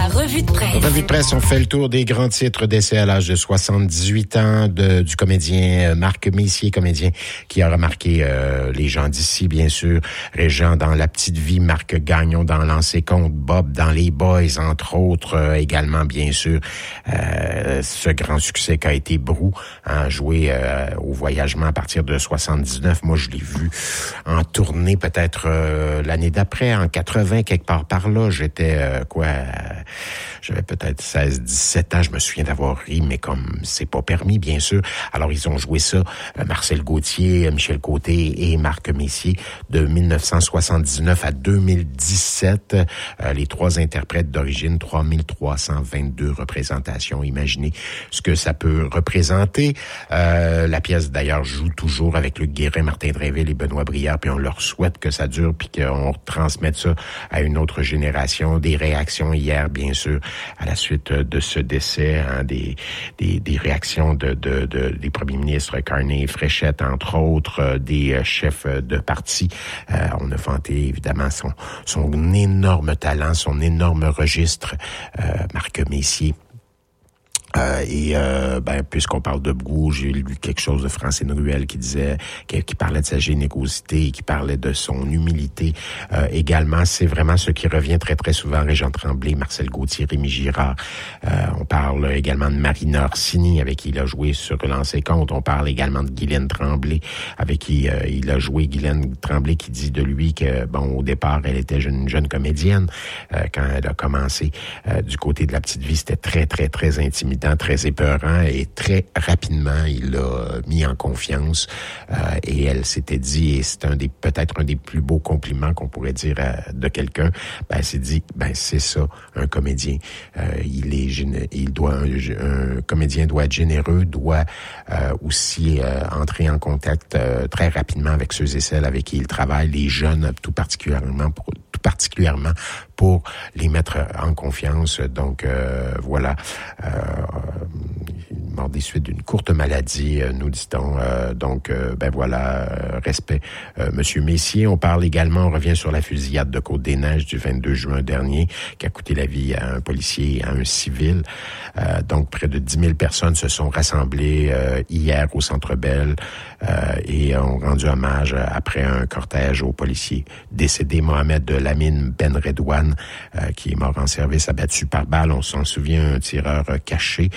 revue de presse. Revue de presse, on fait le tour des grands titres d'essai à l'âge de 78 ans du comédien Marc Messier, comédien qui a remarqué les gens d'ici, bien sûr. Régent dans La Petite Vie, Marc Gagnon dans Lancer Compte, Bob dans Les Boys, entre autres. Également, bien sûr, ce grand succès qu'a été Brou, joué au Voyagement à partir de 79. Moi, je l'ai vu en tournée peut-être l'année d'après, en 80, quelque part par là. J'étais, j'avais peut-être 16, 17 ans. Je me souviens d'avoir ri, mais comme c'est pas permis, bien sûr. Alors, ils ont joué ça, Marcel Gauthier, Michel Côté et Marc Messier, de 1979 à 2017. Les trois interprètes d'origine, 3322 représentations. Imaginez ce que ça peut représenter. La pièce, d'ailleurs, joue toujours avec Luc Guérin, Martin Drainville et Benoît Brière, puis on leur souhaite que ça dure, puis qu'on transmette ça à une autre génération. Des réactions hier, bien sûr, à la suite de ce décès, des réactions des premiers ministres Carney et Fréchette, entre autres, des chefs de parti. On a vanté, évidemment, son énorme talent, son énorme registre, Marc Messier. Puisqu'on parle de Brou, j'ai lu quelque chose de Francine Ruel qui disait, qui parlait de sa générosité, qui parlait de son humilité. Également, c'est vraiment ce qui revient très, très souvent. Régent Tremblay, Marcel Gauthier, Rémi Girard. On parle également de Marina Orsini, avec qui il a joué sur Lancer Compte. On parle également de Guylaine Tremblay, avec qui il a joué. Guylaine Tremblay qui dit de lui que, au départ, elle était une jeune comédienne. Quand elle a commencé du côté de La Petite Vie, c'était très, très, très intimidant, très épeurant, et très rapidement, il l'a mis en confiance, et elle s'était dit, et c'est peut-être un des plus beaux compliments qu'on pourrait dire de quelqu'un, elle s'est dit, c'est ça, un comédien. Un comédien doit être généreux, doit aussi entrer en contact très rapidement avec ceux et celles avec qui il travaille, les jeunes, tout particulièrement pour les mettre en confiance. Donc, voilà. Mort des suites d'une courte maladie, nous dit-on. Respect. Monsieur Messier, on revient sur la fusillade de Côte-des-Neiges du 22 juin dernier, qui a coûté la vie à un policier et à un civil. Donc, près de 10 000 personnes se sont rassemblées hier au Centre Bell et ont rendu hommage après un cortège au policier décédé, Mohamed Lamine Ben Redouane, qui est mort en service, abattu par balle. On s'en souvient, un tireur caché,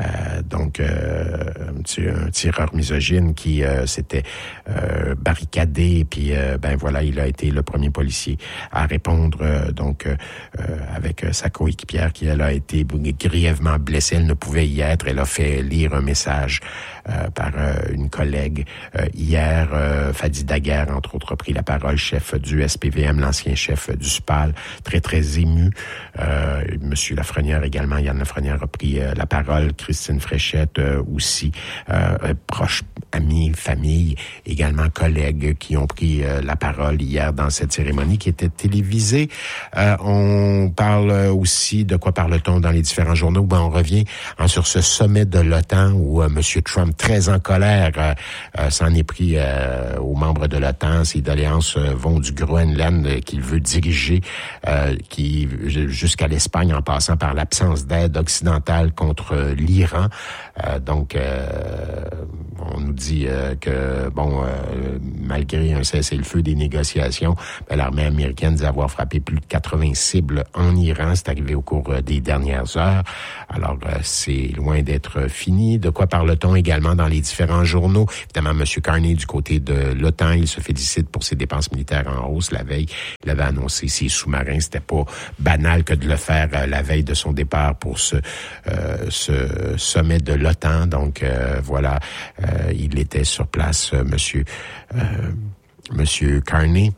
un tireur misogyne qui s'était barricadé, puis il a été le premier policier à répondre, avec sa coéquipière qui, elle, a été grièvement blessée. Elle ne pouvait y être. Elle a fait lire un message par une collègue hier. Fadi Daguerre, entre autres, a pris la parole, chef du SPVM, l'ancien chef du SPAL, très, très ému. Monsieur Lafrenière également, Yann Lafrenière a pris la parole, Christine Fréchette aussi, proches, amis, famille, également collègues qui ont pris la parole hier dans cette cérémonie qui était télévisée. On parle aussi, de quoi parle-t-on dans les différents journaux? On revient sur ce sommet de l'OTAN où Monsieur Trump, très en colère, s'en est pris aux membres de l'OTAN. Ces doléances vont du Groenland qu'il veut diriger, jusqu'à l'Espagne, en passant par l'absence d'aide occidentale contre l'Iran. On nous dit que, malgré un cessez-le-feu des négociations, l'armée américaine dit avoir frappé plus de 80 cibles en Iran. C'est arrivé au cours des dernières heures. Alors, c'est loin d'être fini. De quoi parle-t-on également dans les différents journaux? Évidemment, M. Carney, du côté de l'OTAN, il se félicite pour ses dépenses militaires en hausse. La veille, il avait annoncé ses sous-marins. C'était pas banal que de le faire la veille de son départ pour ce sommet de l'OTAN. Donc, il était sur place, Monsieur Carney.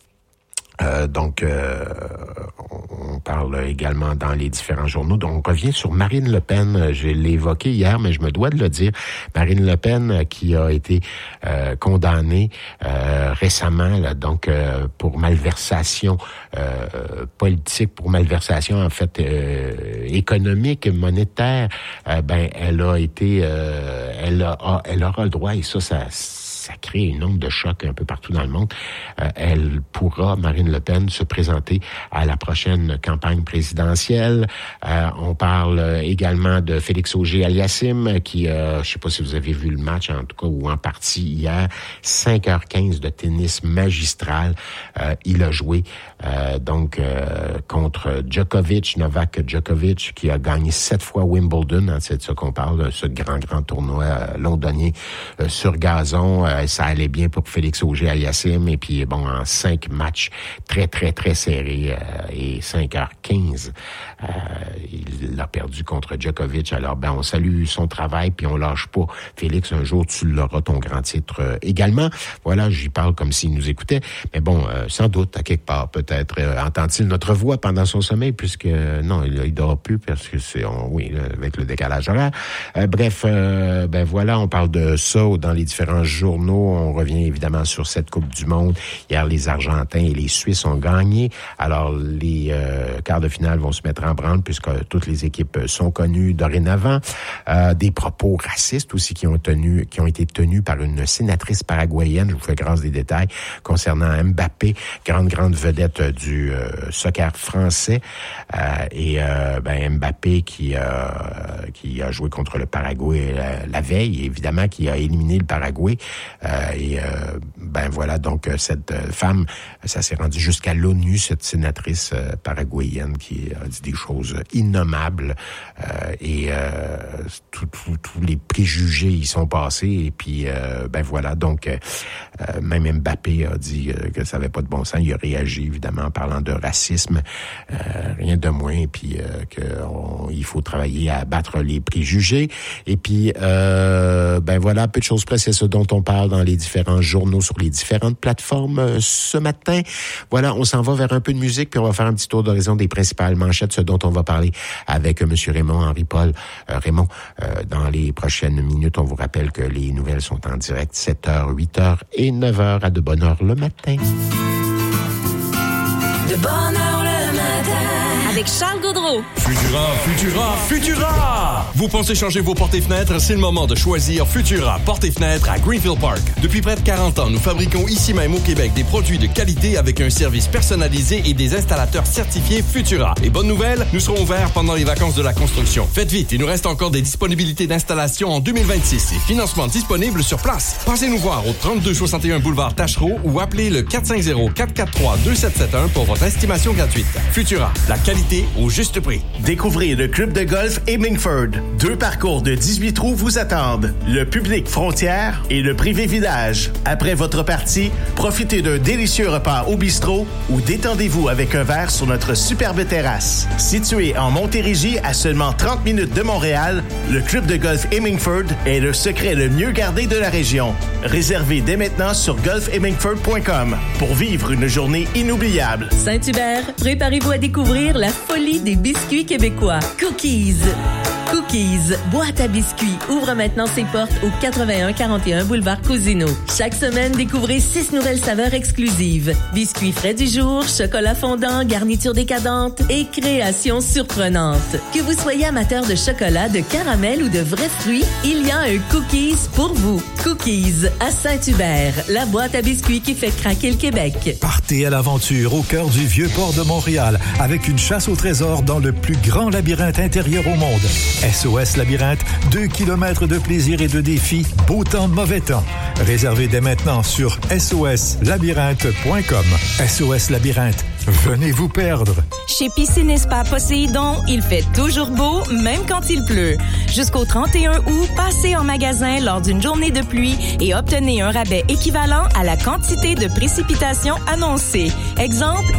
On parle également dans les différents journaux. Donc, on revient sur Marine Le Pen. Je l'ai évoqué hier, mais je me dois de le dire. Marine Le Pen qui a été condamnée récemment, pour malversation politique, pour malversation en fait économique, monétaire. Elle a été, elle aura le droit, et ça ça crée une onde de choc un peu partout dans le monde. Elle pourra, Marine Le Pen, se présenter à la prochaine campagne présidentielle. On parle également de Félix Auger-Aliassime qui, je sais pas si vous avez vu le match, en tout cas, ou en partie hier, 5h15 de tennis magistral. Il a joué contre Novak Djokovic, qui a gagné 7 fois Wimbledon, hein, c'est de ça qu'on parle, ce grand tournoi londonien sur gazon. Ça allait bien pour Félix Auger-Aliassime, et puis bon, en 5 matchs très serrés, et 5h15, il a perdu contre Djokovic. Alors on salue son travail, puis on lâche pas. Félix, un jour tu l'auras, ton grand titre également. Voilà, j'y parle comme s'il nous écoutait, mais bon, sans doute, à quelque part, peut-être entend-il notre voix pendant son sommeil, puisque non, il dort plus, parce que avec le décalage horaire. Bref, voilà, on parle de ça dans les différents journaux. On revient évidemment sur cette Coupe du Monde. Hier, les Argentins et les Suisses ont gagné. Alors, les quarts de finale vont se mettre en branle, puisque toutes les équipes sont connues dorénavant. Des propos racistes aussi qui ont été tenus par une sénatrice paraguayenne. Je vous fais grâce des détails concernant Mbappé, grande vedette du soccer français. Mbappé qui a joué contre le Paraguay la veille, évidemment, qui a éliminé le Paraguay. Voilà, donc cette femme, ça s'est rendu jusqu'à l'ONU, cette sénatrice paraguayenne qui a dit des choses innommables, tous les préjugés y sont passés, et puis voilà, donc même Mbappé a dit que ça n'avait pas de bon sens. Il a réagi évidemment en parlant de racisme, rien de moins, et puis il faut travailler à battre les préjugés. Et puis voilà, peu de choses près, c'est ce dont on parle dans les différents journaux sur les différentes plateformes ce matin. Voilà, on s'en va vers un peu de musique, puis on va faire un petit tour d'horizon des principales manchettes, ce dont on va parler avec monsieur Raymond Henri-Paul. Raymond, dans les prochaines minutes, on vous rappelle que les nouvelles sont en direct 7h, 8h et 9h à de bonne heure le matin. De bonne heure le matin avec Charles Gaudreau. Futura! Vous pensez changer vos portes et fenêtres? C'est le moment de choisir Futura Portes et fenêtres à Greenfield Park. Depuis près de 40 ans, nous fabriquons ici même au Québec des produits de qualité avec un service personnalisé et des installateurs certifiés Futura. Et bonne nouvelle, nous serons ouverts pendant les vacances de la construction. Faites vite, il nous reste encore des disponibilités d'installation en 2026 et financement disponible sur place. Passez nous voir au 3261 boulevard Tachereau ou appelez le 450-443-2771 pour votre estimation gratuite. Futura, la qualité au juste prix. Découvrez le club de golf Hemingford. 2 parcours de 18 trous vous attendent. Le public frontière et le privé village. Après votre partie, profitez d'un délicieux repas au bistrot ou détendez-vous avec un verre sur notre superbe terrasse. Situé en Montérégie à seulement 30 minutes de Montréal, le club de golf Hemingford est le secret le mieux gardé de la région. Réservez dès maintenant sur golfhemingford.com pour vivre une journée inoubliable. Saint-Hubert, préparez-vous à découvrir la folie des biscuits québécois. Cookies, boîte à biscuits, ouvre maintenant ses portes au 8141 boulevard Cousineau. Chaque semaine, découvrez 6 nouvelles saveurs exclusives. Biscuits frais du jour, chocolat fondant, garniture décadente et créations surprenantes. Que vous soyez amateur de chocolat, de caramel ou de vrais fruits, il y a un Cookies pour vous. Cookies à Saint-Hubert, la boîte à biscuits qui fait craquer le Québec. Partez à l'aventure au cœur du Vieux-Port de Montréal avec une chasse au trésor dans le plus grand labyrinthe intérieur au monde. SOS Labyrinthe, 2 kilomètres de plaisir et de défis, beau temps, mauvais temps. Réservez dès maintenant sur soslabyrinthe.com. SOS Labyrinthe, venez vous perdre. Chez Piscine et Spa Poséidon, il fait toujours beau, même quand il pleut. Jusqu'au 31 août, passez en magasin lors d'une journée de pluie et obtenez un rabais équivalent à la quantité de précipitations annoncée. Exemple,